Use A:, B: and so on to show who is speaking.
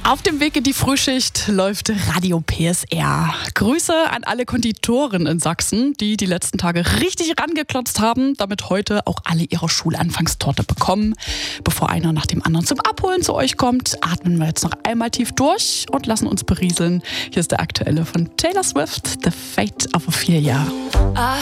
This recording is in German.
A: Auf dem Weg in die Frühschicht läuft Radio PSR. Grüße an alle Konditoren in Sachsen, die die letzten Tage richtig rangeklotzt haben, damit heute auch alle ihre Schulanfangstorte bekommen. Bevor einer nach dem anderen zum Abholen zu euch kommt, atmen wir jetzt noch einmal tief durch und lassen uns berieseln. Hier ist der aktuelle von Taylor Swift, The Fate of Ophelia.